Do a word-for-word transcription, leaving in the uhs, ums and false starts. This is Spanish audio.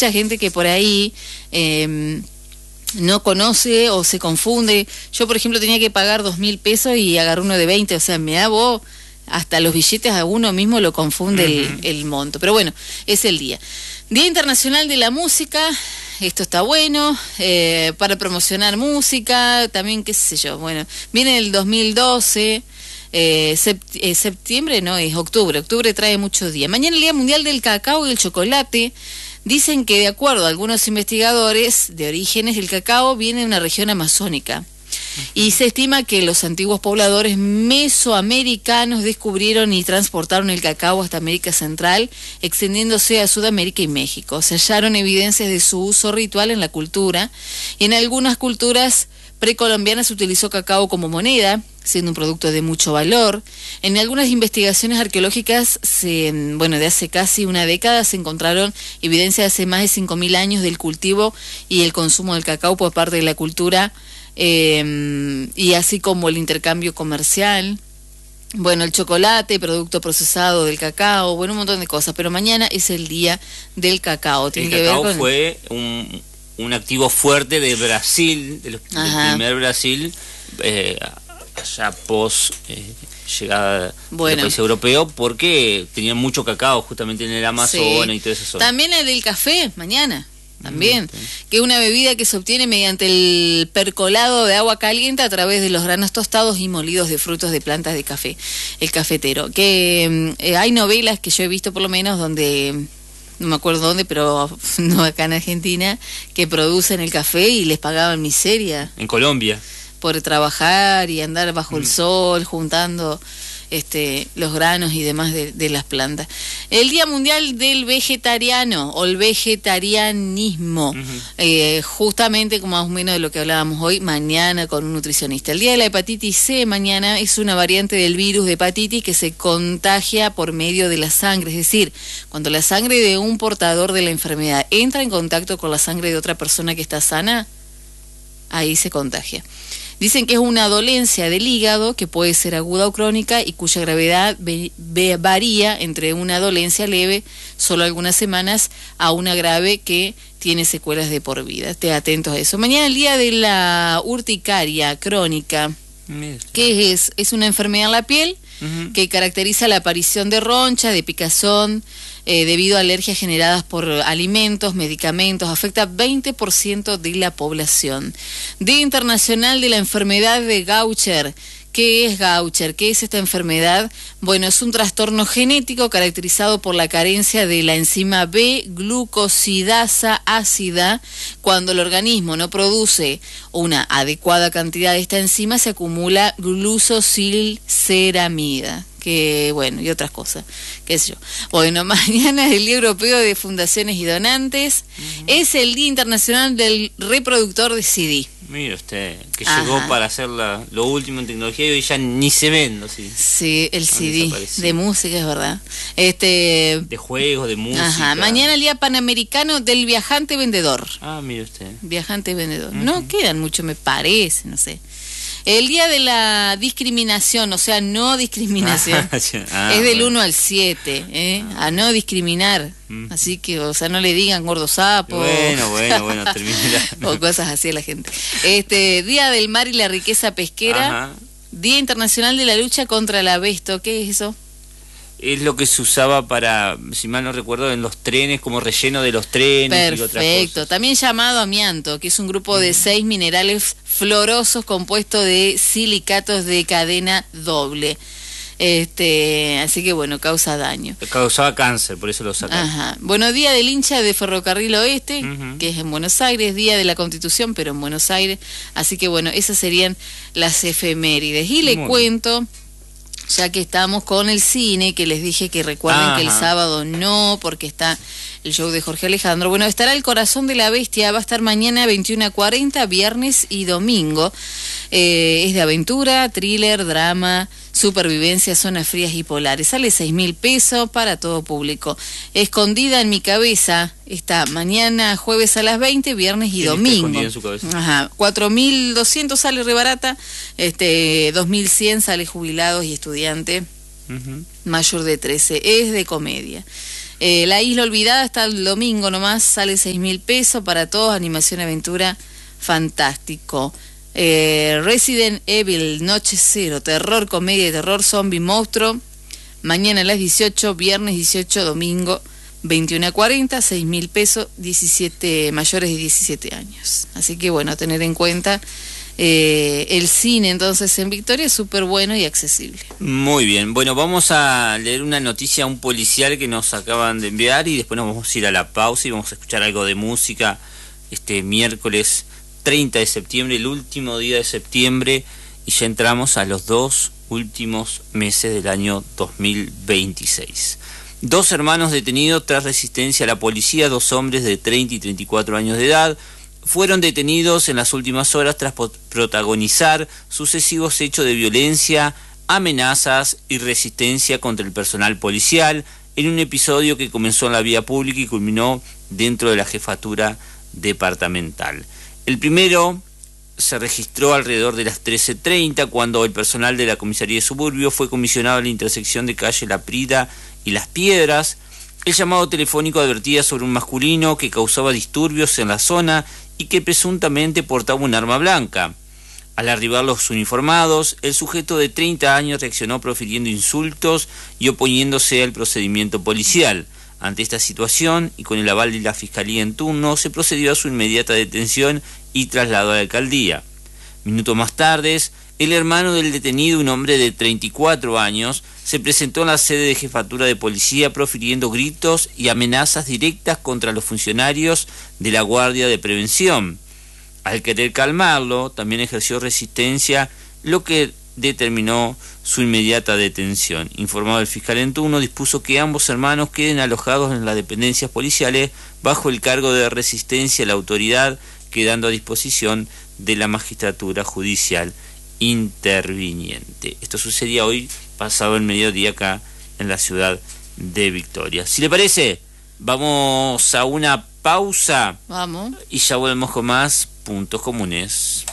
mucha gente que por ahí eh, no conoce o se confunde. Yo, por ejemplo, tenía que pagar dos mil pesos y agarré uno de veinte, o sea, me da vos, hasta los billetes a uno mismo lo confunde uh-huh. el, el monto. Pero bueno, es el día. Día Internacional de la Música, esto está bueno, eh, para promocionar música, también qué sé yo, bueno, viene el dos mil doce, eh, sept eh, septiembre no, es octubre, octubre trae muchos días. Mañana el Día Mundial del Cacao y el Chocolate. Dicen que de acuerdo a algunos investigadores de orígenes, el cacao viene de una región amazónica. Y se estima que los antiguos pobladores mesoamericanos descubrieron y transportaron el cacao hasta América Central, extendiéndose a Sudamérica y México. Se hallaron evidencias de su uso ritual en la cultura, y en algunas culturas precolombianas se utilizó cacao como moneda, siendo un producto de mucho valor. En algunas investigaciones arqueológicas, se, bueno, de hace casi una década, se encontraron evidencias de hace más de cinco mil años del cultivo y el consumo del cacao por parte de la cultura, eh, y así como el intercambio comercial. Bueno, el chocolate, producto procesado del cacao, bueno, un montón de cosas. Pero mañana es el día del cacao. ¿Tiene el que cacao ver con... fue un, un activo fuerte de Brasil, del, del primer Brasil, eh, allá post eh, llegada bueno. del país europeo, porque tenían mucho cacao justamente en el Amazonas, sí. y toda esa zona. También el del café, mañana. También, okay. que es una bebida que se obtiene mediante el percolado de agua caliente a través de los granos tostados y molidos de frutos de plantas de café, el cafetero. Que eh, hay novelas que yo he visto por lo menos donde, no me acuerdo dónde, pero no acá en Argentina, que producen el café y les pagaban miseria. En Colombia. Por trabajar y andar bajo mm. el sol, juntando... Este, los granos y demás de, de las plantas. El Día Mundial del Vegetariano o el vegetarianismo, uh-huh. eh, justamente como más o menos de lo que hablábamos hoy, mañana con un nutricionista. El Día de la Hepatitis C, mañana, es una variante del virus de hepatitis que se contagia por medio de la sangre, es decir, cuando la sangre de un portador de la enfermedad entra en contacto con la sangre de otra persona que está sana, ahí se contagia. Dicen que es una dolencia del hígado que puede ser aguda o crónica y cuya gravedad varía entre una dolencia leve, solo algunas semanas, a una grave que tiene secuelas de por vida. Esté atentos a eso. Mañana el día de la urticaria crónica, que es, es una enfermedad en la piel uh-huh. que caracteriza la aparición de roncha, de picazón, Eh, debido a alergias generadas por alimentos, medicamentos, afecta veinte por ciento de la población. Día Internacional de la Enfermedad de Gaucher. ¿Qué es Gaucher? ¿Qué es esta enfermedad? Bueno, es un trastorno genético caracterizado por la carencia de la enzima B glucosidasa ácida. Cuando el organismo no produce una adecuada cantidad de esta enzima, se acumula glucosilceramida. Que bueno, y otras cosas, qué sé yo. Bueno, mañana es el Día Europeo de Fundaciones y Donantes, uh-huh. es el Día Internacional del Reproductor de C D. Mira usted, que Ajá. llegó para hacer la, lo último en tecnología y hoy ya ni se vende, ¿sí? Sí, el C D de música, es verdad. Este De juegos, de música. Ajá, mañana el Día Panamericano del Viajante Vendedor. Ah, mire usted. Viajante Vendedor. Uh-huh. No quedan mucho, me parece, no sé. El Día de la Discriminación, o sea, no discriminación, ah, es del bueno. uno al siete, ¿eh? Ah. a no discriminar. Mm. Así que, o sea, no le digan gordo sapo. Bueno, bueno, bueno, termina. O cosas así a la gente. Este, Día del Mar y la Riqueza Pesquera. Ajá. Día Internacional de la Lucha contra el Abesto. ¿Qué es eso? Es lo que se usaba para, si mal no recuerdo, en los trenes, como relleno de los trenes. Perfecto. Y otras cosas. También llamado amianto, que es un grupo de seis minerales fluorosos compuestos de silicatos de cadena doble. Este, así que bueno, causa daño. Causaba cáncer, por eso lo sacaron. Ajá. Bueno, Día del Hincha de Ferrocarril Oeste, uh-huh. que es en Buenos Aires, Día de la Constitución, pero en Buenos Aires. Así que bueno, esas serían las efemérides. Y le Muy cuento... bien. Ya que estamos con el cine, que les dije que recuerden Ajá. que el sábado no, porque está el show de Jorge Alejandro. Bueno, estará El Corazón de la Bestia, va a estar mañana veintiuno a cuarenta, viernes y domingo. Eh, es de aventura, thriller, drama, supervivencia, zonas frías y polares. Sale seis mil pesos para todo público. Escondida en mi cabeza está mañana jueves a las veinte, viernes y domingo. Escondida en su cabeza. Ajá, cuatro mil doscientos sale re barata, este, dos mil cien sale jubilados y estudiante uh-huh. mayor de trece. Es de comedia. Eh, La Isla Olvidada está el domingo nomás, sale seis mil pesos para todos, animación, aventura, fantástico. Eh, Resident Evil, Noche Cero, terror, comedia, terror, zombie, monstruo, mañana a las dieciocho, viernes dieciocho, domingo veintiuno a cuarenta, seis mil pesos, diecisiete, mayores de diecisiete años. Así que bueno, a tener en cuenta. Eh, el cine entonces en Victoria es súper bueno y accesible. Muy bien, bueno, vamos a leer una noticia, un policial que nos acaban de enviar y después nos vamos a ir a la pausa y vamos a escuchar algo de música este miércoles treinta de septiembre, el último día de septiembre, y ya entramos a los dos últimos meses del año dos mil veintiséis. Dos hermanos detenidos tras resistencia a la policía, dos hombres de treinta y treinta y cuatro años de edad, fueron detenidos en las últimas horas tras protagonizar sucesivos hechos de violencia, amenazas y resistencia contra el personal policial en un episodio que comenzó en la vía pública y culminó dentro de la jefatura departamental. El primero se registró alrededor de las trece treinta cuando el personal de la comisaría de Suburbio fue comisionado a la intersección de calle La Prida y Las Piedras. El llamado telefónico advertía sobre un masculino que causaba disturbios en la zona y que presuntamente portaba un arma blanca. Al arribar los uniformados, el sujeto de treinta años reaccionó profiriendo insultos y oponiéndose al procedimiento policial. Ante esta situación, y con el aval de la Fiscalía en turno, se procedió a su inmediata detención y traslado a la alcaldía. Minutos más tarde, el hermano del detenido, un hombre de treinta y cuatro años, se presentó en la sede de jefatura de policía profiriendo gritos y amenazas directas contra los funcionarios de la Guardia de Prevención. Al querer calmarlo, también ejerció resistencia, lo que determinó su inmediata detención. Informado el fiscal en turno, dispuso que ambos hermanos queden alojados en las dependencias policiales bajo el cargo de resistencia a la autoridad, quedando a disposición de la magistratura judicial interviniente. Esto sucedía hoy, pasado el mediodía, acá en la ciudad de Victoria. Si le parece, vamos a una pausa. Vamos. Y ya volvemos con más puntos comunes.